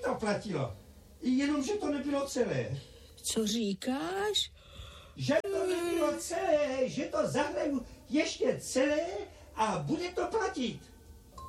to platilo. Jenomže to nebylo celé. Co říkáš? Že to nebylo celé, že to zahraju ještě celé a bude to platit.